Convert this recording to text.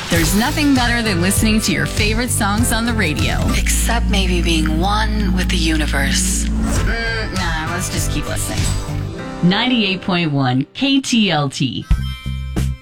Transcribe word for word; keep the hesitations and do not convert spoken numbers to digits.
There's nothing better than listening to your favorite songs on the radio. Except maybe being one with the universe. Mm, nah, let's just keep listening. ninety-eight point one K T L T.